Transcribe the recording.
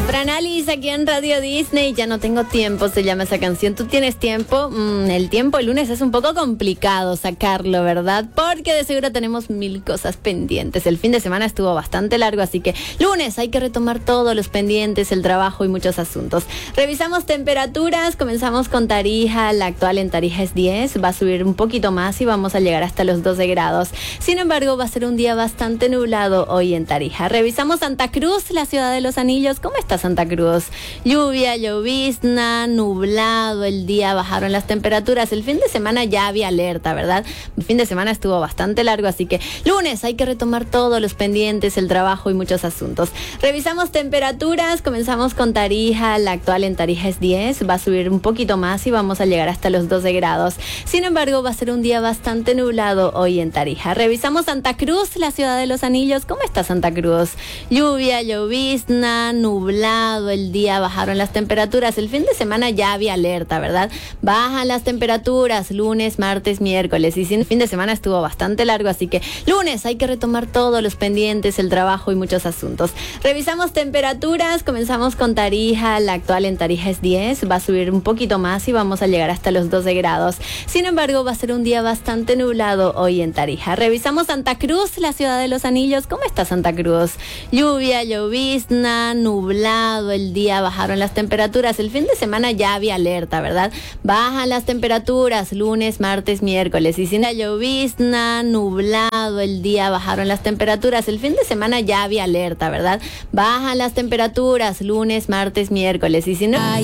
Franalis aquí en Radio Disney. Ya no tengo tiempo, se llama esa canción. ¿Tú tienes tiempo? El tiempo el lunes es un poco complicado sacarlo, ¿verdad? Porque de seguro tenemos mil cosas pendientes. El fin de semana estuvo bastante largo, así que lunes hay que retomar todos los pendientes, el trabajo y muchos asuntos. Revisamos temperaturas, comenzamos con Tarija. La actual en Tarija es 10, va a subir un poquito más y vamos a llegar hasta los 12 grados. Sin embargo, va a ser un día bastante nublado hoy en Tarija. Revisamos Santa Cruz, la ciudad de los anillos. ¿Cómo está Santa Cruz? Lluvia, llovizna, nublado el día, bajaron las temperaturas. El fin de semana ya había alerta, ¿verdad? El fin de semana estuvo bastante largo, así que lunes hay que retomar todos los pendientes, el trabajo y muchos asuntos. Revisamos temperaturas, comenzamos con Tarija. La actual en Tarija es 10, va a subir un poquito más y vamos a llegar hasta los 12 grados. Sin embargo, va a ser un día bastante nublado hoy en Tarija. Revisamos Santa Cruz, la ciudad de los anillos. ¿Cómo está Santa Cruz? Lluvia, llovizna, nublado el día, bajaron las temperaturas. El fin de semana ya había alerta, ¿verdad? Bajan las temperaturas lunes, martes, miércoles. Y sin fin de semana estuvo bastante largo, así que lunes hay que retomar todos los pendientes, el trabajo y muchos asuntos. Revisamos temperaturas, comenzamos con Tarija. La actual en Tarija es 10, va a subir un poquito más y vamos a llegar hasta los 12 grados. Sin embargo, va a ser un día bastante nublado hoy en Tarija. Revisamos Santa Cruz, la ciudad de los anillos. ¿Cómo está Santa Cruz? Lluvia, llovizna, nublado el día, bajaron las temperaturas. El fin de semana ya había alerta, ¿verdad? Bajan las temperaturas lunes, martes, miércoles. Y sin la llovizna, nublado el día, bajaron las temperaturas. El fin de semana ya había alerta, ¿verdad? Bajan las temperaturas lunes, martes, miércoles. Y si no...